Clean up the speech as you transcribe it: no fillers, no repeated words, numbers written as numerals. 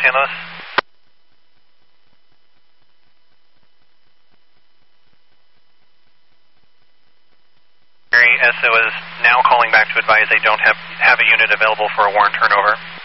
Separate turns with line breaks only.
St. Louis. SO is now calling back to advise they don't have a unit available for a warrant turnover.